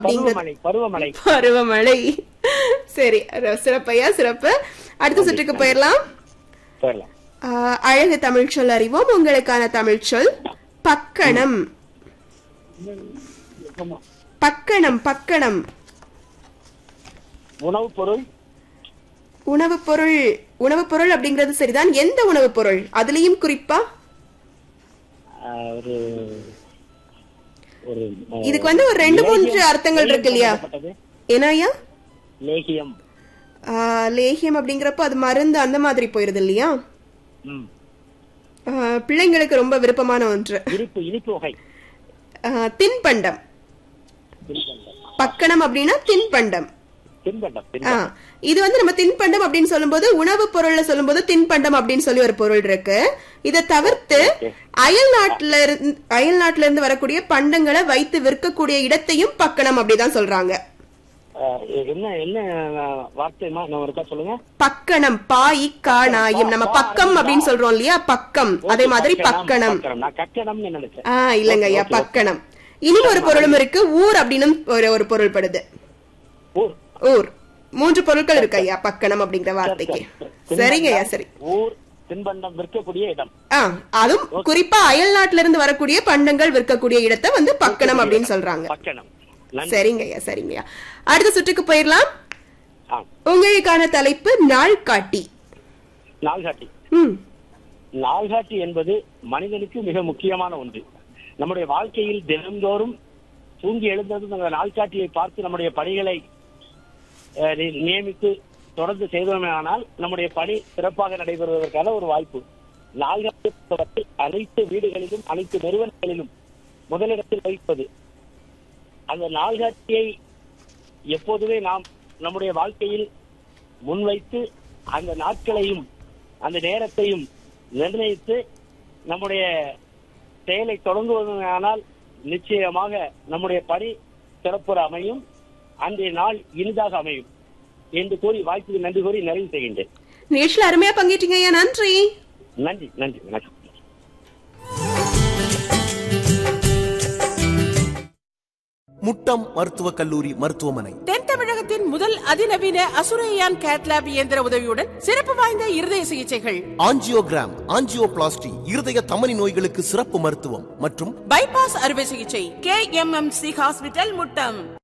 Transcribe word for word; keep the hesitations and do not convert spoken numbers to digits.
பருவமழை பருவமழை பருவமழை. சரி, சிறப்பையா சிறப்பு. அடுத்த சுற்றுக்கு போயிடலாம். போயிடலாம். ஆஹ், அழகு தமிழ் சொல் அறிவோம். உங்களுக்கான தமிழ் சொல் பக்கணம். பக்கணம் பக்கணம் உணவுப் பொருள். உணவு பொருள். உணவு பொருள் அப்படிங்கிறது சரிதான். எந்த உணவு பொருள்? அதுலயும் குறிப்பா ஆஹ், ஒரு ஒரு இதுக்கு வந்து ஒரு ரெண்டு மூன்று அர்த்தங்கள் இருக்கு இல்லையா? ஏனாயா லேகியம். ஆஹ், லேகியம் அப்படிங்கிறப்ப அது மருந்து அந்த மாதிரி போயிருது இல்லையா? ம். ஆஹ், பிள்ளைங்களுக்கு ரொம்ப விருப்பமான ஒன்று. இனிப்பு இனிப்பு வகை. ஆஹ், தின்பண்டம். தின்பண்டம். பக்கணம் அப்படின்னா தின்பண்டம். தின்பண்டம் ஆ, தின்பண்டம். இது வந்து நம்ம தின்பண்டம் அப்படின்னு சொல்லும்போது உணவு பொருள்ல சொல்லும்போது தின்பண்டம் அப்படின்னு சொல்லி ஒரு பொருள் இருக்கு. இதை தவிர்த்து அயல் நாட்டுல இருந்து அயல் நாட்டுல இருந்து வரக்கூடிய பண்டங்களை வைத்து விற்கக்கூடிய இடத்தையும் பக்கணம் அப்படிதான் சொல்றாங்க. ஆஹ், என்ன என்ன வார்த்தைமா நான் ஒருக்கா சொல்லுங்க. பக்கணம் பாய் காணாயும் நம்ம பக்கம் அப்படின்னு சொல்றோம் இல்லையா? பக்கம். அதே மாதிரி பக்கணம். நான் கக்கணம்னு நினைச்சேன். ஆ, இல்லங்க ஐயா, பக்கணம். இனி ஒரு பொருளும் இருக்கு. ஊர் அப்படின்னு ஒரு ஒரு பொருள் படுது. ஊர். ஊர். மூன்று பொருட்கள் இருக்கு ஐயா பக்கணம் அப்படிங்கிற வார்த்தைக்கு. சரிங்க ஐயா, சரி. ஊர், தின்பண்டம் விற்கக்கூடிய இடம். ஆ, அதுவும் குறிப்பா அயல் நாட்டுல இருந்து வரக்கூடிய பண்டங்கள் விற்கக்கூடிய இடத்தை வந்து பக்கணம் அப்படின்னு சொல்றாங்க. பக்கணம். சரிங்க ஐயா, சரிங்க ஐயா. அடுத்த சுற்றுக்கு போயிடலாம். ஆ, உங்களுக்கான தலைப்பு நாள்காட்டி. நாள்காட்டி. ம். நாள்காட்டி என்பது மனிதனுக்கு மிக முக்கியமான ஒன்று. நம்முடைய வாழ்க்கையில் தினந்தோறும் தூங்கி எழுந்ததும் அந்த நாள்காட்டியை பார்த்து நம்முடைய பணிகளை அஹ், நி- நியமித்து தொடர்ந்து செய்தோமே ஆனால் நம்முடைய பணி சிறப்பாக நடைபெறுவதற்கான ஒரு வாய்ப்பு. நாள்காட்டி அனைத்து வீடுகளிலும் அனைத்து நிறுவனங்களிலும் முதலிடத்தில் வைப்பது. அந்த நாள்காட்டியை எப்போதுமே நாம் நம்முடைய வாழ்க்கையில் முன்வைத்து அந்த நாட்களையும் அந்த நேரத்தையும் நிர்ணயித்து நம்முடைய செயலை தொடங்குவதானால் நிச்சயமாக நம்முடைய பணி சிறப்புற அமையும், அன்றைய நாள் இனிதாக அமையும் என்று கூறி வாய்ப்புக்கு நன்றி கூறி நிறைவு செய்கின்றேன். நிகழ்ச்சியில் அருமையா பங்கேற்றீங்க ஐயா, நன்றி. நன்றி நன்றி வணக்கம். முட்டம் மருத்துவக் கல்லூரி மருத்துவமனை தென் தமிழகத்தின் முதல் அதிநவீன அசுரையான் கேட்லாப் இயந்திர உதவியுடன் சிறப்பு வாய்ந்த இருதய சிகிச்சைகள், ஆஞ்சியோகிராம், ஆஞ்சியோபிளாஸ்டி, இருதய தமனி நோய்களுக்கு சிறப்பு மருத்துவம் மற்றும் பைபாஸ் அறுவை சிகிச்சை. K M M C hospital Muttam.